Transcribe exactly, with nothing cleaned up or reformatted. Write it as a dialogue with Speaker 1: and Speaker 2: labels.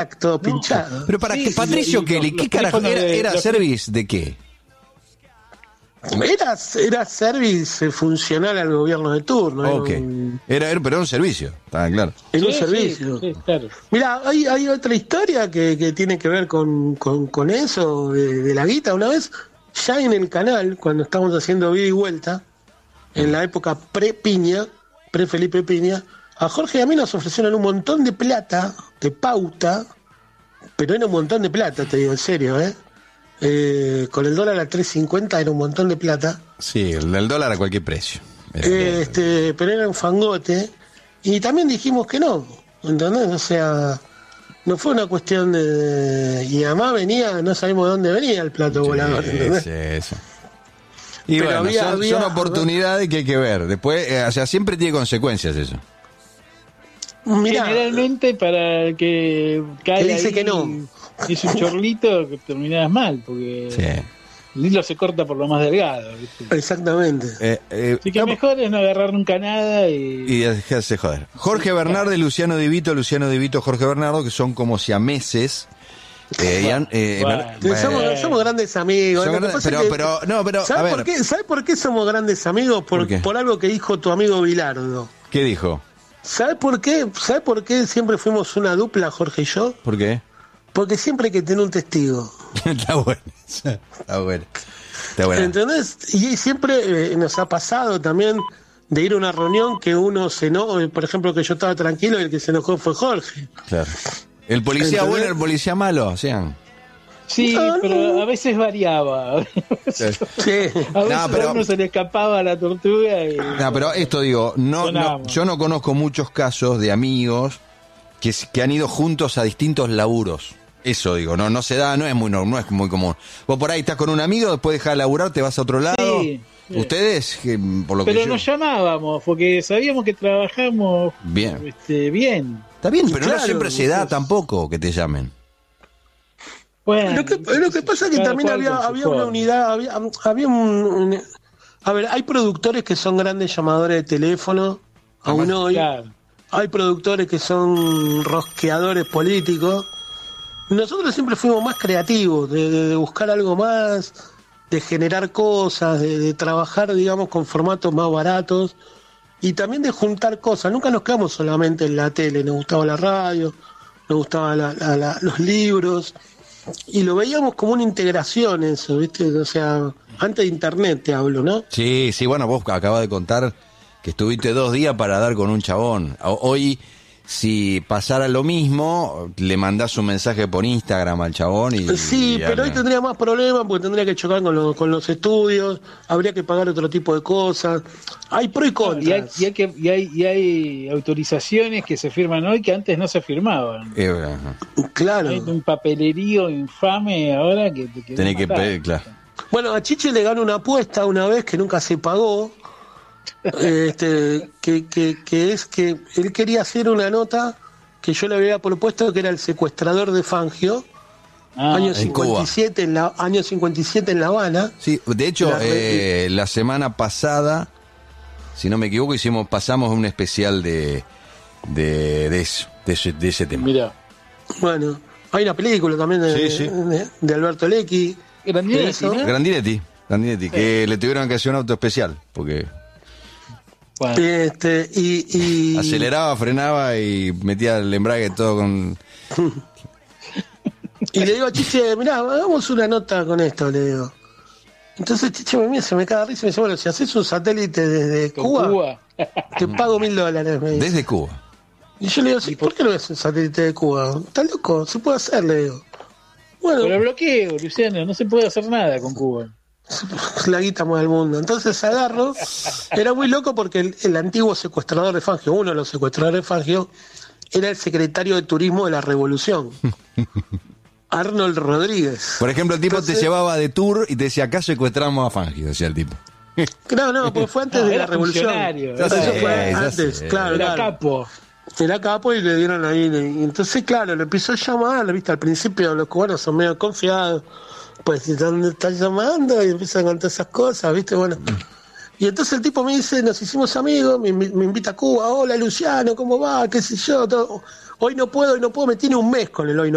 Speaker 1: todo
Speaker 2: No,
Speaker 1: pinchado.
Speaker 2: Pero para
Speaker 3: Sí,
Speaker 2: que Patricio
Speaker 3: y- y
Speaker 2: Kelly,
Speaker 3: los-
Speaker 2: ¿qué
Speaker 3: los
Speaker 2: carajo?
Speaker 3: teléfonos
Speaker 2: ¿Era,
Speaker 3: de-
Speaker 2: era
Speaker 3: los-
Speaker 2: service de qué?
Speaker 1: Era, era service funcional al gobierno de turno.
Speaker 2: Ok.
Speaker 1: Era un,
Speaker 2: Era, era, pero era un servicio, está claro.
Speaker 1: era un
Speaker 3: Sí,
Speaker 1: servicio.
Speaker 3: sí, sí, claro.
Speaker 1: Mira, hay, hay otra historia que, que tiene que ver con, con, con eso, de, de la guita. Una vez, ya en el canal, cuando estábamos haciendo vida y vuelta, en la época pre-Piña, pre-Felipe Piña, a Jorge y a mí nos ofrecieron un montón de plata, de pauta, pero era un montón de plata, te digo, en serio, ¿eh? Eh, con el dólar a tres cincuenta era un montón de plata.
Speaker 2: Sí, el, el dólar a cualquier precio. Era-
Speaker 1: Eh, este, pero era un fangote. Y también dijimos que no, ¿entendés? O sea, no fue una cuestión de... Y además venía, no sabemos de dónde venía el plato volador, ¿entendés?
Speaker 2: Sí, sí. Y
Speaker 1: Pero
Speaker 2: bueno,
Speaker 1: había-
Speaker 2: son,
Speaker 1: había-
Speaker 2: son oportunidades que hay que ver. Después, eh, o sea, siempre tiene consecuencias eso.
Speaker 1: Mirá,
Speaker 3: Generalmente para el que cae
Speaker 1: Que dice
Speaker 3: ahí,
Speaker 1: que no.
Speaker 3: es un chorlito que terminás mal, porque
Speaker 2: Sí.
Speaker 3: el hilo se corta por lo más delgado, ¿viste?
Speaker 1: exactamente.
Speaker 2: Eh, eh,
Speaker 3: Así que mejor es no agarrar nunca nada y...
Speaker 2: y dejarse joder. Jorge Bernardo y Luciano Di Vito, Luciano Di Vito, Jorge Bernardo, que son como siameses. Eh, y han- eh,
Speaker 3: Bueno.
Speaker 2: bueno,
Speaker 1: somos,
Speaker 2: eh,
Speaker 1: somos grandes amigos.
Speaker 2: son
Speaker 1: Lo que
Speaker 2: grandes-
Speaker 1: pasa
Speaker 2: pero,
Speaker 1: es que-
Speaker 2: pero, no, pero, a
Speaker 1: ¿Sabes
Speaker 2: ver,
Speaker 1: por qué? ¿Sabes por qué somos grandes amigos? Por,
Speaker 2: ¿Por qué?
Speaker 1: por algo que dijo tu amigo Bilardo.
Speaker 2: ¿qué dijo?
Speaker 1: ¿Sabes por qué? ¿Sabes por qué siempre fuimos una dupla, Jorge y yo?
Speaker 2: ¿Por qué?
Speaker 1: Porque siempre hay que tener un testigo.
Speaker 2: Está bueno. Está bueno. Está bueno.
Speaker 1: ¿Entendés? Y siempre eh, nos ha pasado también de ir a una reunión que uno se enojó, por ejemplo, que yo estaba tranquilo y el que se enojó fue Jorge.
Speaker 2: Claro. El policía
Speaker 1: ¿Entendés?
Speaker 2: bueno, el policía malo, o sea.
Speaker 3: Sí,
Speaker 1: No, no.
Speaker 3: pero a veces variaba.
Speaker 1: Sí.
Speaker 3: A veces
Speaker 2: No, pero-
Speaker 3: a uno se le escapaba la tortuga y...
Speaker 2: No, pero esto digo, no, no,
Speaker 3: Sonamos.
Speaker 2: yo no conozco muchos casos de amigos que, s- que han ido juntos a distintos laburos. Eso digo, no, no se da, no es muy normal, no es muy común. Vos por ahí estás con un amigo, después dejas de laburar, te vas a otro lado.
Speaker 3: Sí, sí.
Speaker 2: Ustedes, que, por lo
Speaker 3: Pero
Speaker 2: que yo...
Speaker 3: nos llamábamos, porque sabíamos que trabajamos
Speaker 2: Bien.
Speaker 3: este, bien.
Speaker 2: Está bien, pero no
Speaker 1: Claro,
Speaker 2: siempre se da
Speaker 3: entonces-
Speaker 2: tampoco que te llamen.
Speaker 3: Bueno,
Speaker 1: Lo que, lo que pasa es que
Speaker 3: cada
Speaker 1: también
Speaker 3: cual
Speaker 1: había,
Speaker 3: con su
Speaker 1: había una
Speaker 3: forma.
Speaker 1: unidad, había, había un, un- A ver, hay productores que son grandes llamadores de teléfono, aún hoy.
Speaker 3: Claro.
Speaker 1: Hay productores que son rosqueadores políticos. Nosotros siempre fuimos más creativos, de, de- de buscar algo más, de generar cosas, de, de trabajar, digamos, con formatos más baratos y también de juntar cosas. Nunca nos quedamos solamente en la tele, nos gustaba la radio, nos gustaban la- la- la- los libros y lo veíamos como una integración eso, ¿viste? O sea, antes de internet te hablo, ¿no?
Speaker 2: Sí, sí, bueno, vos acabas de contar que estuviste dos días para dar con un chabón. O- Hoy, si pasara lo mismo, le mandás un mensaje por Instagram al chabón y...
Speaker 1: Sí,
Speaker 2: y
Speaker 1: pero hoy
Speaker 2: hablan.
Speaker 1: tendría más problemas porque tendría que chocar con, los- con los estudios, habría que pagar otro tipo de cosas. Hay pro y contras.
Speaker 3: Y hay, y, hay que, y, hay, y hay autorizaciones que se firman hoy que antes no se firmaban.
Speaker 2: Eh, ajá.
Speaker 1: Claro.
Speaker 3: Hay un papelerío infame ahora que te querés
Speaker 2: Tenés que
Speaker 3: matar.
Speaker 2: pedir, claro.
Speaker 1: Bueno, a Chiche le ganó una apuesta una vez que nunca se pagó, este, que, que, que es que él quería hacer una nota que yo le había propuesto, que era el secuestrador de Fangio,
Speaker 3: Ah,
Speaker 1: año
Speaker 2: en
Speaker 1: cincuenta y siete en la año cincuenta y siete en La Habana.
Speaker 2: Sí, de hecho,
Speaker 1: La-
Speaker 2: eh, la semana pasada, si no me equivoco, hicimos, pasamos un especial de, de, de eso, de ese, de ese tema.
Speaker 3: mirá.
Speaker 1: Bueno, hay una película también de,
Speaker 2: Sí, sí.
Speaker 1: de- de Alberto Lecchi.
Speaker 3: Grandinetti,
Speaker 1: Eso.
Speaker 3: ¿no?
Speaker 2: Grandinetti, Grandinetti, que le tuvieron que hacer un auto especial, porque
Speaker 3: Bueno,
Speaker 1: Este, y, y
Speaker 2: aceleraba, frenaba y metía el embrague todo con...
Speaker 1: Y le digo a Chiche, mirá, hagamos una nota con esto, le digo. Entonces Chiche me mira, se me caga risa y me dice, bueno, si haces un satélite desde
Speaker 3: con
Speaker 1: Cuba,
Speaker 3: Cuba.
Speaker 1: te pago mil dólares. Me dice.
Speaker 2: Desde Cuba.
Speaker 1: Y yo le digo, sí, ¿por qué no es un satélite de Cuba? ¿Estás loco? Se puede hacer, le digo. Bueno,
Speaker 3: Por el bloqueo, Luciano, no se puede hacer nada con Cuba.
Speaker 1: la guita mueve el mundo. Entonces agarro, era muy loco porque el, el antiguo secuestrador de Fangio, uno de los secuestradores de Fangio, era el secretario de turismo de la Revolución, Arnold Rodríguez.
Speaker 2: Por ejemplo, el tipo
Speaker 1: Entonces-
Speaker 2: te llevaba de tour y te decía, acá secuestramos a Fangio, decía el tipo.
Speaker 1: No, no, porque fue antes
Speaker 3: No,
Speaker 1: de
Speaker 3: era
Speaker 1: la Revolución.
Speaker 3: funcionario,
Speaker 1: Eso
Speaker 2: era-
Speaker 1: fue
Speaker 2: ya
Speaker 1: antes,
Speaker 2: sé.
Speaker 1: claro,
Speaker 3: Era
Speaker 1: claro.
Speaker 3: capo.
Speaker 1: Era capo y le dieron ahí. Y entonces, claro, le empezó a llamar, viste, al principio los cubanos son medio confiados. Pues, ¿dónde están llamando? Y empiezan a contar esas cosas, viste, bueno. Y entonces el tipo me dice, nos hicimos amigos, me, me- me invita a Cuba, hola Luciano, ¿cómo va? ¿Qué sé yo? Todo. Hoy no puedo, hoy no puedo, me tiene un mes con el hoy no